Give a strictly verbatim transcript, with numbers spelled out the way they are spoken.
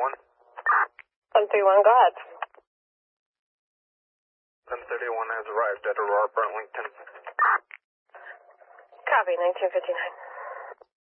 thirty-one. one thirty-one, go ahead. ten thirty-one has arrived at Aurora Burlington. Copy, nineteen fifty-nine.